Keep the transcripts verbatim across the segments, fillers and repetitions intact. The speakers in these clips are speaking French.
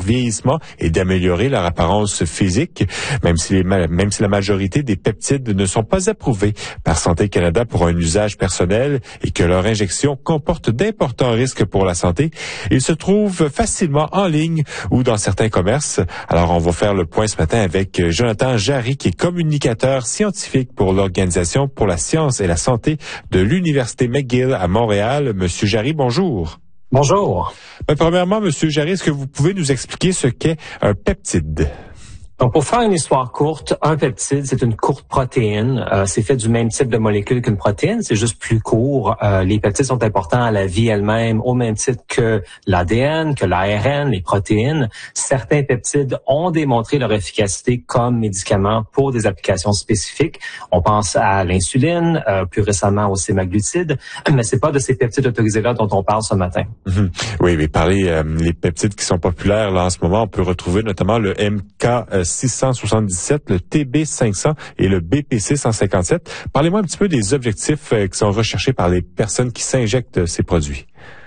vieillissement et d'améliorer leur apparence physique, même si, les, même si la majorité des peptides ne sont pas approuvés par Santé Canada pour un usage personnel et que leur injection comporte d'importants risques pour la santé, ils se trouvent facilement en ligne ou dans certains commerces. Alors, on va faire le point ce matin avec Jonathan Jarry, qui est communicateur scientifique pour l'Organisation pour la science et la santé de l'Université McGill à Montréal. Monsieur Jarry, bonjour. Bonjour. Ben, premièrement, Monsieur Jarry, est-ce que vous pouvez nous expliquer ce qu'est un peptide? Donc, pour faire une histoire courte, un peptide, c'est une courte protéine. Euh, c'est fait du même type de molécule qu'une protéine, c'est juste plus court. Euh, les peptides sont importants à la vie elle-même, au même titre que l'A D N, que l'A R N, les protéines. Certains peptides ont démontré leur efficacité comme médicaments pour des applications spécifiques. On pense à l'insuline, euh, plus récemment au sémaglutide, mais c'est pas de ces peptides autorisés-là dont on parle ce matin. Mmh. Oui, mais parler euh, les peptides qui sont populaires là en ce moment, on peut retrouver notamment le M K six cent soixante-dix-sept, le T B cinq cents et le B P C cent cinquante-sept. Parlez-moi un petit peu des objectifs euh, qui sont recherchés par les personnes qui s'injectent ces produits.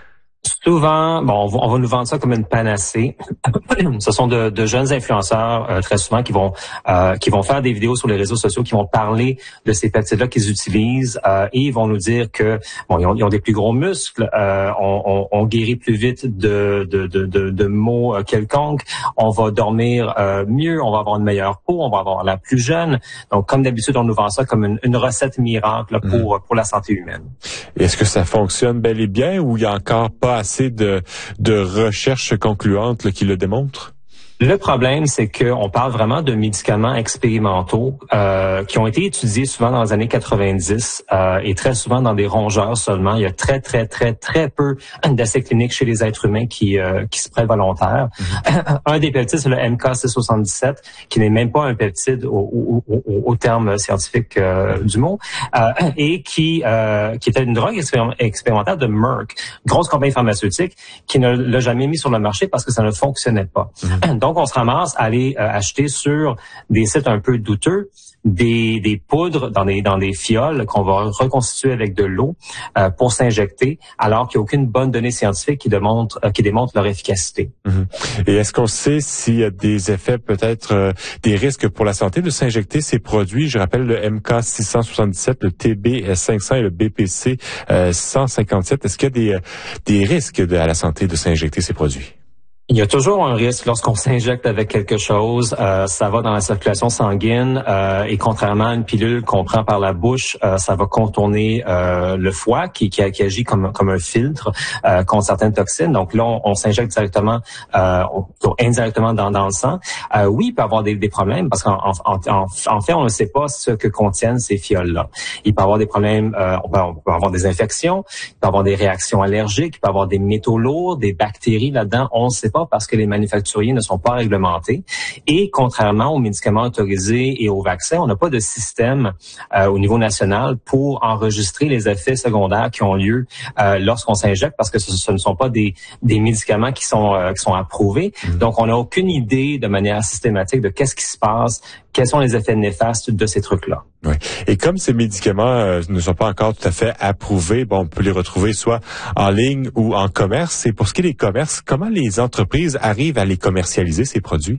Souvent, bon, on va, on va nous vendre ça comme une panacée. Ce sont de, de jeunes influenceurs euh, très souvent qui vont euh, qui vont faire des vidéos sur les réseaux sociaux, qui vont parler de ces peptides-là qu'ils utilisent euh, et ils vont nous dire que bon, ils ont, ils ont des plus gros muscles, euh, on, on, on guérit plus vite de de de, de, de maux euh, quelconques, on va dormir euh, mieux, on va avoir une meilleure peau, on va avoir l'air plus jeune. Donc, comme d'habitude, on nous vend ça comme une, une recette miracle là, pour mmh. pour la santé humaine. Est-ce que ça fonctionne bel et bien ou il y a encore pas assez de, de recherches concluantes là, qui le démontrent? Le problème, c'est qu'on parle vraiment de médicaments expérimentaux euh, qui ont été étudiés souvent dans les années quatre-vingt-dix euh, et très souvent dans des rongeurs seulement. Il y a très, très, très, très peu d'essais cliniques chez les êtres humains qui euh, qui se prêtent volontaires. Mm-hmm. Un des peptides, c'est le M K six cent soixante-dix-sept, qui n'est même pas un peptide au, au, au, au terme scientifique euh, du mot, euh, et qui euh, qui était une drogue expérimentale de Merck, grosse compagnie pharmaceutique, qui ne l'a jamais mis sur le marché parce que ça ne fonctionnait pas. Mm-hmm. Donc, on se ramasse à aller euh, acheter sur des sites un peu douteux des, des poudres dans des, dans des fioles qu'on va reconstituer avec de l'eau euh, pour s'injecter, alors qu'il n'y a aucune bonne donnée scientifique qui démontre, euh, qui démontre leur efficacité. Mm-hmm. Et est-ce qu'on sait s'il y a des effets, peut-être euh, des risques pour la santé de s'injecter ces produits? Je rappelle le M K six cent soixante-dix-sept, le T B cinq cents et le B P C euh, cent cinquante-sept. Est-ce qu'il y a des, des risques de, à la santé de s'injecter ces produits? Il y a toujours un risque lorsqu'on s'injecte avec quelque chose. Euh, ça va dans la circulation sanguine euh, et contrairement à une pilule qu'on prend par la bouche, euh, ça va contourner euh, le foie qui, qui, qui agit comme, comme un filtre euh, contre certaines toxines. Donc là, on, on s'injecte directement, euh, indirectement dans, dans le sang. Euh, oui, il peut y avoir des, des problèmes parce qu'en en, en, en fait, on ne sait pas ce que contiennent ces fioles-là. Il peut y avoir des problèmes, euh, on, peut, on peut avoir des infections, il peut y avoir des réactions allergiques, il peut y avoir des métaux lourds, des bactéries là-dedans. On ne sait pas parce que les manufacturiers ne sont pas réglementés. Et contrairement aux médicaments autorisés et aux vaccins, on n'a pas de système euh, au niveau national pour enregistrer les effets secondaires qui ont lieu euh, lorsqu'on s'injecte, parce que ce, ce ne sont pas des, des médicaments qui sont, euh, qui sont approuvés. Mmh. Donc, on n'a aucune idée de manière systématique de qu'est-ce qui se passe, quels sont les effets néfastes de ces trucs-là. Oui. Et comme ces médicaments euh, ne sont pas encore tout à fait approuvés, bon, on peut les retrouver soit en ligne ou en commerce. Et pour ce qui est des commerces, comment les entreprises arrivent à les commercialiser, ces produits?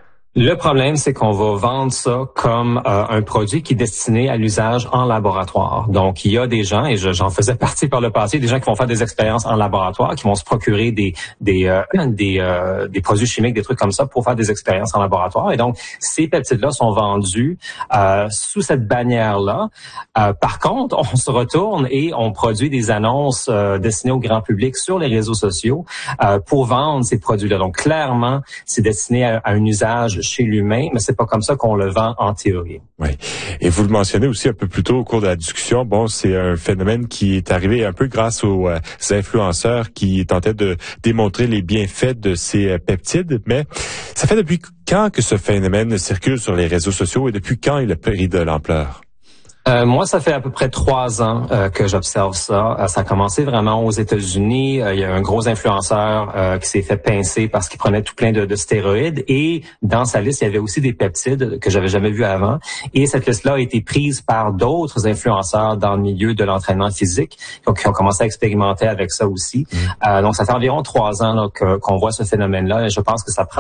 Le problème, c'est qu'on va vendre ça comme euh, un produit qui est destiné à l'usage en laboratoire. Donc, il y a des gens, et je, j'en faisais partie par le passé, des gens qui vont faire des expériences en laboratoire, qui vont se procurer des des euh, des, euh, des produits chimiques, des trucs comme ça, pour faire des expériences en laboratoire. Et donc, ces peptides-là sont vendus euh, sous cette bannière-là. Euh, par contre, on se retourne et on produit des annonces euh, destinées au grand public sur les réseaux sociaux euh, pour vendre ces produits-là. Donc, clairement, c'est destiné à, à un usage chez l'humain, mais c'est pas comme ça qu'on le vend en théorie. Oui. Et vous le mentionnez aussi un peu plus tôt au cours de la discussion. Bon, c'est un phénomène qui est arrivé un peu grâce aux euh, influenceurs qui tentaient de démontrer les bienfaits de ces euh, peptides. Mais ça fait depuis quand que ce phénomène circule sur les réseaux sociaux et depuis quand il a pris de l'ampleur? Euh, moi, ça fait à peu près trois ans euh, que j'observe ça. Euh, ça a commencé vraiment aux États-Unis. Euh, il y a un gros influenceur euh, qui s'est fait pincer parce qu'il prenait tout plein de, de stéroïdes. Et dans sa liste, il y avait aussi des peptides que j'avais jamais vus avant. Et cette liste-là a été prise par d'autres influenceurs dans le milieu de l'entraînement physique donc, qui ont commencé à expérimenter avec ça aussi. Mmh. Euh, donc, ça fait environ trois ans là, que, qu'on voit ce phénomène-là. Et je pense que ça prend